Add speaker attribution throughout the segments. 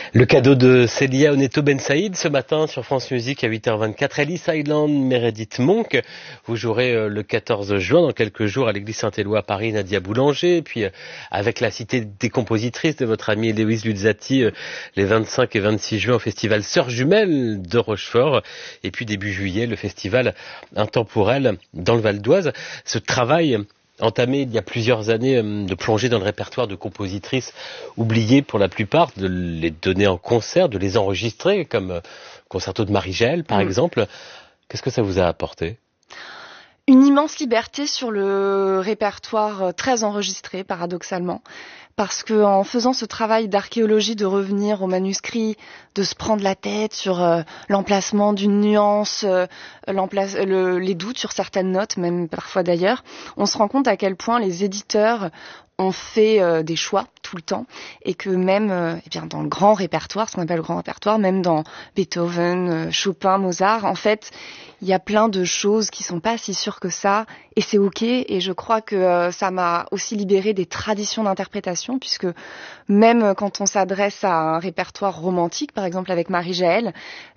Speaker 1: Le cadeau de Célia Oneto Ben Saïd ce matin sur France Musique à 8h24. Ellis Island, Meredith Monk. Vous jouerez le 14 juin dans quelques jours à l'église Saint-Éloi à Paris, Nadia Boulanger. Et puis avec la cité des compositrices de votre amie Héloïse Luzzati les 25 et 26 juin au festival Sœurs Jumelles de Rochefort. Et puis début juillet, le festival Intemporel dans le Val d'Oise. Ce travail entamé il y a plusieurs années de plonger dans le répertoire de compositrices oubliées pour la plupart, de les donner en concert, de les enregistrer, comme Concerto de Marie-Jaël par exemple. Qu'est-ce que ça vous a apporté ?
Speaker 2: Une immense liberté sur le répertoire très enregistré, paradoxalement. Parce que en faisant ce travail d'archéologie, de revenir au manuscrit, de se prendre la tête sur l'emplacement d'une nuance, les doutes sur certaines notes, même parfois d'ailleurs, on se rend compte à quel point les éditeurs ont fait des choix tout le temps et que même dans le grand répertoire, ce qu'on appelle le grand répertoire, même dans Beethoven, Chopin, Mozart, en fait, il y a plein de choses qui sont pas si sûres que ça et c'est ok. Et je crois que ça m'a aussi libéré des traditions d'interprétation puisque même quand on s'adresse à un répertoire romantique, par exemple avec Marie-Jaël,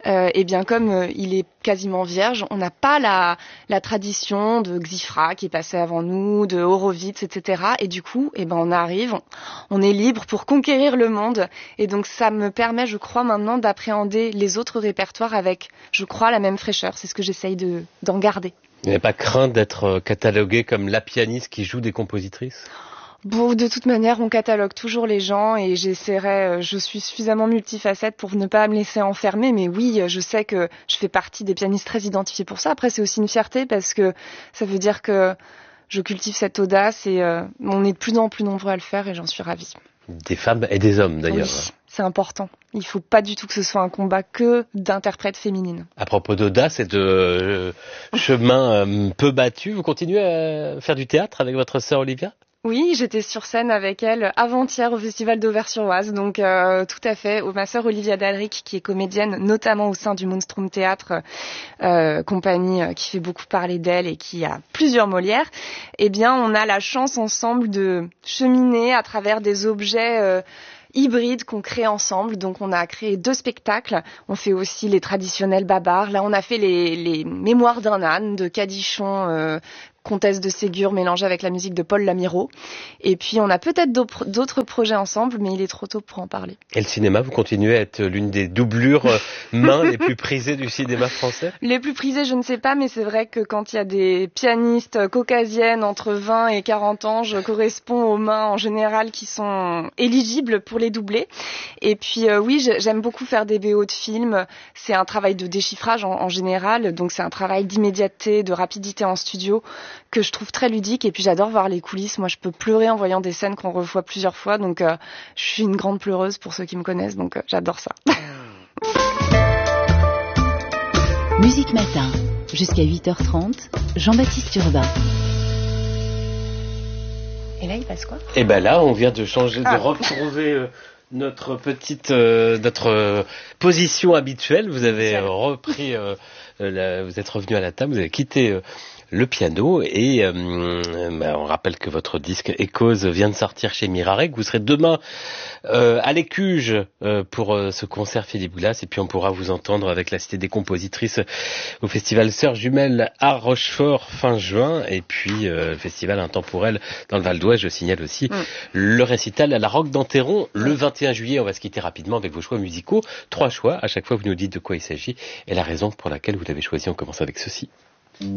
Speaker 2: comme il est quasiment vierge, on n'a pas la tradition de Xifra qui est passée avant nous, de Horowitz, etc. Et du coup, on arrive, on est libre pour conquérir le monde. Et donc ça me permet, je crois, maintenant d'appréhender les autres répertoires avec, je crois, la même fraîcheur. C'est ce que j'essaye d'en garder.
Speaker 1: Vous n'avez pas crainte d'être cataloguée comme la pianiste qui joue des compositrices ?
Speaker 2: Bon, de toute manière, on catalogue toujours les gens et je suis suffisamment multifacette pour ne pas me laisser enfermer. Mais oui, je sais que je fais partie des pianistes très identifiés pour ça. Après, c'est aussi une fierté parce que ça veut dire que je cultive cette audace et on est de plus en plus nombreux à le faire et j'en suis ravie.
Speaker 1: Des femmes et des hommes d'ailleurs.
Speaker 2: Oui, c'est important. Il ne faut pas du tout que ce soit un combat que d'interprètes féminines.
Speaker 1: À propos d'audace et de chemin peu battu, vous continuez à faire du théâtre avec votre sœur Olivia ?
Speaker 2: Oui, j'étais sur scène avec elle avant-hier au Festival d'Auvers-sur-Oise, donc tout à fait. Ma sœur Olivia Dalric, qui est comédienne, notamment au sein du Moonstrom Théâtre, compagnie qui fait beaucoup parler d'elle et qui a plusieurs Molières, on a la chance ensemble de cheminer à travers des objets hybrides qu'on crée ensemble. Donc on a créé 2 spectacles. On fait aussi les traditionnels babards. Là, on a fait les Mémoires d'un âne de Cadichon, Comtesse de Ségur mélangée avec la musique de Paul Lamiraud. Et puis on a peut-être d'autres projets ensemble, mais il est trop tôt pour en parler.
Speaker 1: Et le cinéma, vous continuez à être l'une des doublures mains les plus prisées du cinéma français ?
Speaker 2: Les plus prisées, je ne sais pas, mais c'est vrai que quand il y a des pianistes caucasiennes entre 20 et 40 ans, je corresponds aux mains en général qui sont éligibles pour les doubler. Et puis oui, j'aime beaucoup faire des BO de films. C'est un travail de déchiffrage en général, donc c'est un travail d'immédiateté, de rapidité en studio que je trouve très ludique. Et puis j'adore voir les coulisses. Moi, je peux pleurer en voyant des scènes qu'on revoit plusieurs fois. Donc je suis une grande pleureuse pour ceux qui me connaissent. Donc j'adore ça.
Speaker 3: Musique Matin, jusqu'à 8h30, Jean-Baptiste Urbain.
Speaker 2: Et là, il passe quoi ?
Speaker 1: Et là, on vient de changer, de retrouver notre position habituelle. Vous avez repris, vous êtes revenu à la table, vous avez quitté le piano et on rappelle que votre disque Echoes vient de sortir chez Miraré, que vous serez demain à l'Écuge pour ce concert Philippe Glass et puis on pourra vous entendre avec la Cité des compositrices au festival Sœurs Jumelles à Rochefort fin juin et puis festival Intemporel dans le Val d'Oise. Je signale aussi le récital à la Roque d'Enterron le 21 juillet. On va se quitter rapidement avec vos choix musicaux. 3 choix, à chaque fois vous nous dites de quoi il s'agit et la raison pour laquelle vous l'avez choisi. On commence avec ceci.